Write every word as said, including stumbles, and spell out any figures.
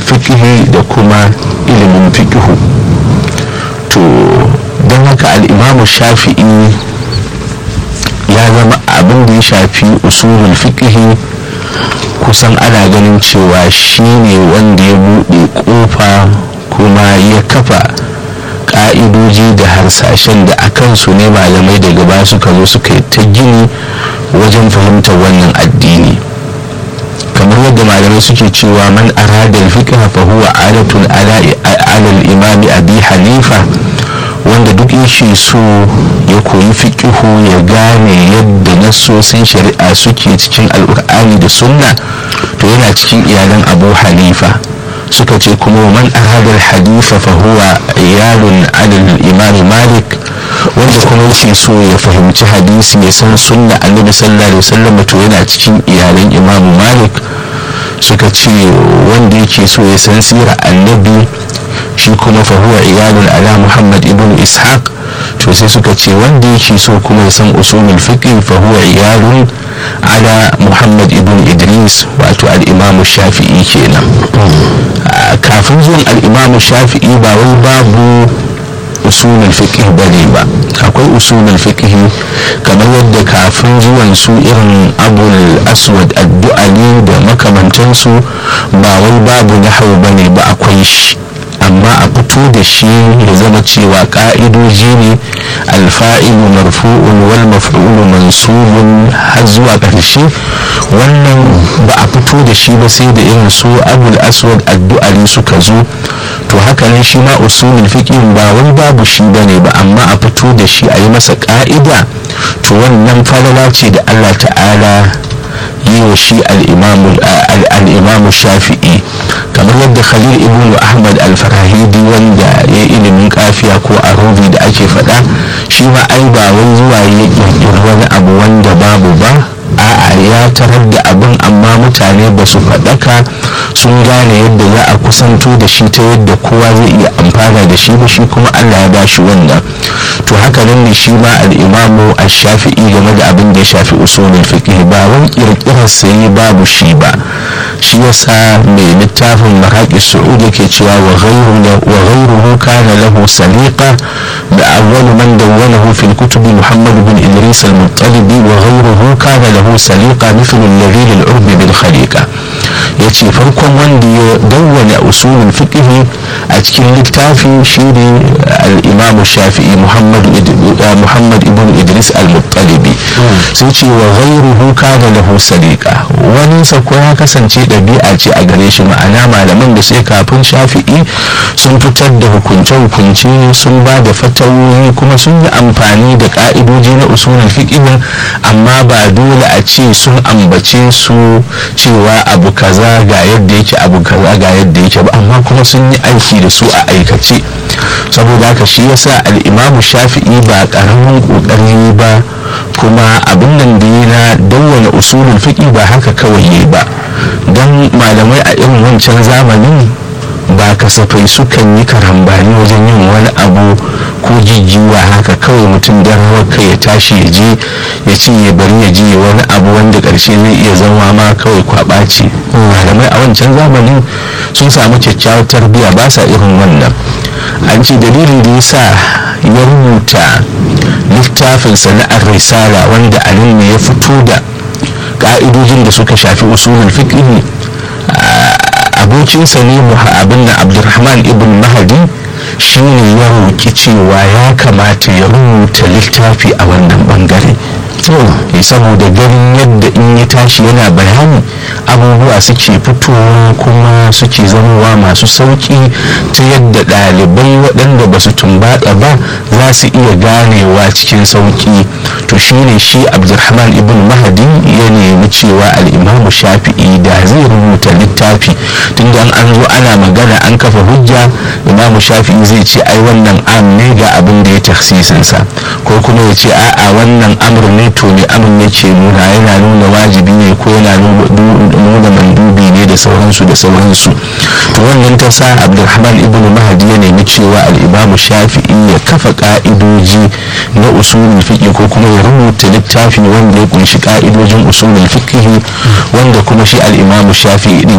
fiqhi da kuma ilimin fiqhu. To don haka al'imamu shafi'i ya zama abin da ya shafi usulul fiqhi kusan ana ganin cewa shi ne wanda ya buɗe ƙofa kuma ya kafa ƙa'idoji da harsashen da a kansu ne malamai daga baya suka zo suka yi ta gini wajen fahimtar wannan addini. kamar yadda malamai suke cewa man arada al-fiqha fa huwa alatun ala al-imam abi hanifa, wanda duk yake so ya koyi fiqhu ya gane yadda nassosin shari'a suke cikin alqur'ani da sunna to yana cikin iyalan abu hanifa. suka ce kuma man arada al-haditha fa huwa iyalun ala al-imam malik, wanda kuma yake so ya fahimci hadisi ya san sunna annabi sallallahu alaihi wasallam to yana cikin iyalan imam malik. suka ce wanda yake so ya san sirar annabi shi kuma fa huwa iyalun ala muhammad ibn ishaq, to sai suka ce wanda yake so kuma ya san usulul fiqh fa huwa iyalun ala muhammad ibn idris, wato al-imam shafi'i kenan. kafin zuwan al-imam shafi'i ba wai babu usulul fiqh bane ba, akwai usulul fiqh kamar yadda kafin zuwan su irin abul aswad ad-du'ali da makamantansu ba wai babu nahwu bane ba, akwai shi, amma a fito da shi ya zama cewa ka'idoji ne alfa'ilu marfu'un wal maf'ulu mansubun har zuwa ƙarshe, wannan ba a fito da shi ba sai da irin su abul aswad ad-du'ali suka zo. to haka ne shi ma usulul fiqh ba wai babu shi bane ba, amma a fito da shi a yi masa ka'ida to wannan falala ce da Allah ta'ala yi wa shi al-imamu shafi'i. kamar yadda khalil ibn ahmad al-farahidi wanda ya yi ilimin kafiya ko arubi da ake faɗa, shi ma ai ba wai zuwa ya kirkiri wani abu wanda babu ba, a'a ya tarar da abin amma mutane ba su faɗaka sun gane yadda za a kusanto da shi ta yadda kowa zai iya amfana da shi ba, shi kuma Allah ya bashi wannan. to haka nan ne shi ma al-imamu ash-shafi'i game da abin da ya shafi usulul fiqh ba wani kirkirar sai babu shi ba. shi yasa mai littafin maraqi su'ud yake cewa wa ghayruhu wa ghayruhu kana lahu saliqa da awwal man dawwanahu fi al-kutub muhammad ibn idris al-muttalibi wa ghayruhu kana lahu saliqa mithlu alladhi lil-urb bil khaliqa. yace farkon wanda ya dawwana usulul fiqh a cikin littafi shine al-imam shafi'i muhammad muhammad ibn idris al-muttalibi. sai ce wa ghayruhu kana lahu saliqa, wani sa ko ya kasance ɗabi'a ce a gare shi, ma'ana malaman da sai kafin shafi'i sun fitar da hukunce-hukunce sun ba da fatawoyi kuma sun yi amfani da ka'idoji na usulul fiqh, amma ba dole a ce sun ambace su cewa abu kaza ga yadda yake abu kaza ga yadda yake ba, amma kuma sun yi aiki da su a aikace. saboda haka shi yasa al-imamu shafi'i ba karamin kokari ba, kuma abin nan da yana dawwana usulul fiqh ba haka kawai yayi ba, don malamai a irin wancan zamanin ba kasafai sukan yi karambani wajen yin wani abu ko jijjiwa haka kawai mutum don haka ya tashi ya je ya ce ya bari ya je wani abu wanda ƙarshe zai iya zama ma kawai kwaba ce. malamai a wancan zamanin sun samu kyakkyawar tarbiyya, ba sa irin wannan. an ce dalilin da ya sa ya rubuta littafin sana'ar risala wanda anan ne ya fito da ka'idojin da suka shafi usulul fiqh, abokinsa ne abin da abdurrahman ibn mahdi shi ne ya roƙi cewa ya kamata ya rubuta littafi a wannan bangare. saboda ganin yadda in ya tashi yana bayani abubuwa suke fitowa kuma suke zamowa masu sauki ta yadda ɗalibai waɗanda ba su tumbatsa ba za su iya ganewa cikin sauki. to shine shi abdurrahman ibn mahdi ya nemi cewa al-imamu shafi'i da zai rubuta littafi, tunda an zo ana magana an kafa hujja, imamu shafi'i zai ce ai wannan am ne ga abin da ya takhsisinsa, ko kuma ya ce a'a wannan amr ne to ne amin yake nuna yana nuna wajibi ne ko yana nuna mandubi ne da sauransu da sauransu. to wannan ta sa abdurrahman ibn mahdi ya nemi cewa al-imam shafi'i ya kafa ka'idoji na usulul fiqh ko kuma ya rubuta littafi wanda ya kunshi ka'idojin usulul fiqh, wanda kuma shi al-imam shafi'i